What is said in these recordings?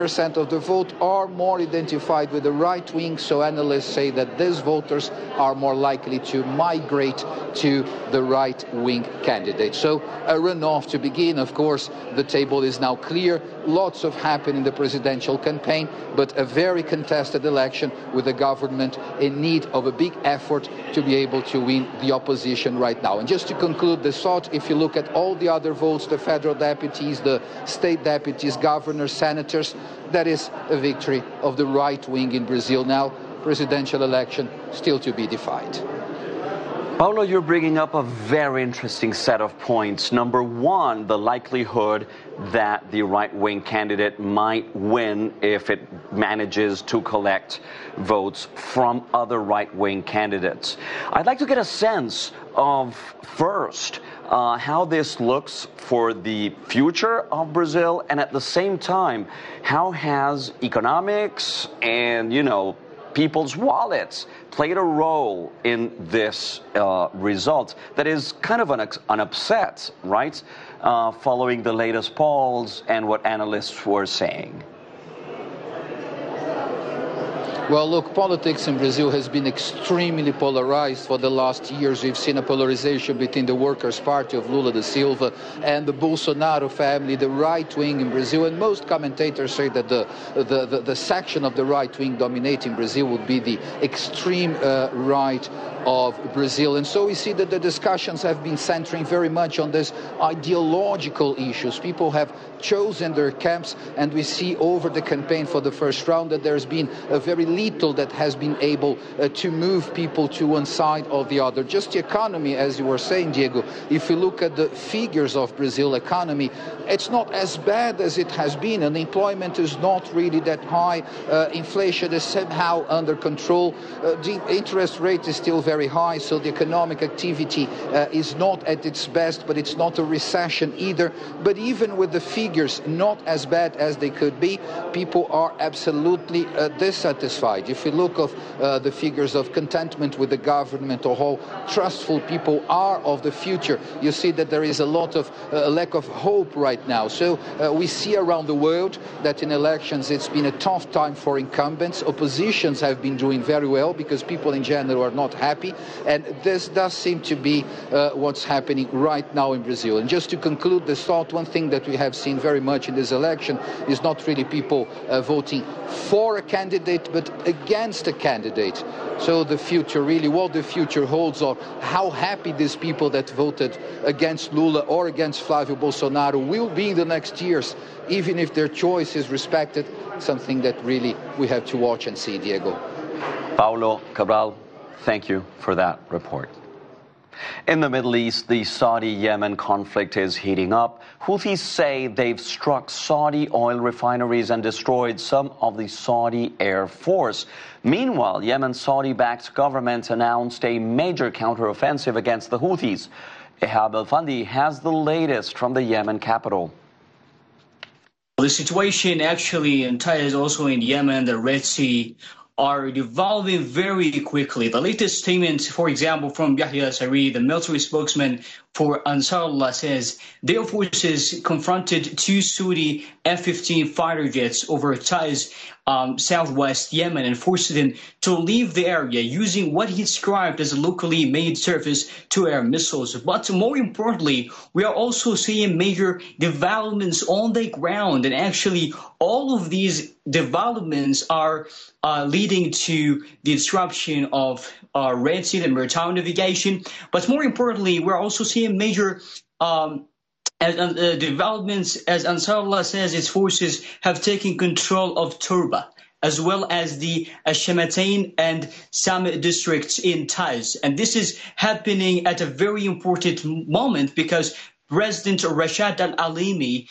percent of the vote are more identified with the right wing, so analysts say that these voters are more likely to migrate to the right wing candidate. So a runoff to begin. Of course, the table is now clear. Lots of happened in the presidential campaign, but a very contested election with the government in need of a big effort to be able to win the opposition right now. And just to conclude this thought, if you look at all the other votes, the federal deputies, the state deputies, governors, senators, that is a victory of the right wing in Brazil now. Presidential election still to be defined. Paulo, you're bringing up a very interesting set of points. Number one, the likelihood that the right-wing candidate might win if it manages to collect votes from other right-wing candidates. I'd like to get a sense of, first, how this looks for the future of Brazil, and at the same time, how has economics and, people's wallets played a role in this result that is kind of an upset, right? Following the latest polls and what analysts were saying. Well, look, politics in Brazil has been extremely polarized for the last years. We've seen a polarization between the Workers' Party of Lula da Silva and the Bolsonaro family, the right wing in Brazil. And most commentators say that the section of the right wing dominating Brazil would be the extreme right of Brazil. And so we see that the discussions have been centering very much on these ideological issues. People have chosen their camps, and we see over the campaign for the first round that there's been a very little that has been able to move people to one side or the other. Just the economy, as you were saying, Diego, if you look at the figures of Brazil economy, it's not as bad as it has been. Unemployment is not really that high. Inflation is somehow under control. The interest rate is still very high, so the economic activity is not at its best, but it's not a recession either. But even with the figures not as bad as they could be, people are absolutely dissatisfied. If you look at the figures of contentment with the government or how trustful people are of the future, you see that there is a lot of lack of hope right now. So we see around the world that in elections it's been a tough time for incumbents. Oppositions have been doing very well because people in general are not happy. And this does seem to be what's happening right now in Brazil. And just to conclude this thought, one thing that we have seen very much in this election is not really people voting for a candidate, but against a candidate. So the future, really, what the future holds, or how happy these people that voted against Lula or against Flávio Bolsonaro will be in the next years, even if their choice is respected, something that really we have to watch and see, Diego. Paulo Cabral, thank you for that report. In the Middle East, the Saudi-Yemen conflict is heating up. Houthis say they've struck Saudi oil refineries and destroyed some of the Saudi Air Force. Meanwhile, Yemen's Saudi-backed government announced a major counteroffensive against the Houthis. Ehab El-Fandi has the latest from the Yemen capital. The situation actually in Taiz, also in Yemen, the Red Sea, are evolving very quickly. The latest statement, for example, from Yahya Saree, the military spokesman for Ansarullah, says their forces confronted two Saudi F-15 fighter jets over Taiz, southwest Yemen, and forced them to leave the area using what he described as locally made surface-to-air missiles. But more importantly, we are also seeing major developments on the ground, and actually all of these developments are leading to the disruption of Red Sea and maritime navigation. But more importantly, we're also seeing major developments, as Ansarullah says, its forces have taken control of Turba, as well as the Shamatain and Sam districts in Taiz. And this is happening at a very important moment because President Rashad Al-Alimi,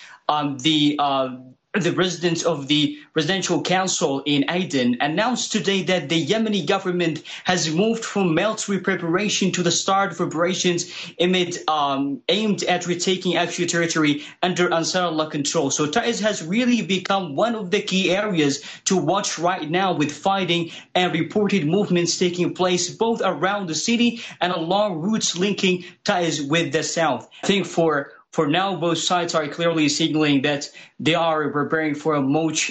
the president of the Presidential Council in Aden, announced today that the Yemeni government has moved from military preparation to the start of operations aimed at retaking actual territory under Ansarullah control. So Taiz has really become one of the key areas to watch right now, with fighting and reported movements taking place both around the city and along routes linking Taiz with the south. I think for now, both sides are clearly signaling that they are preparing for a much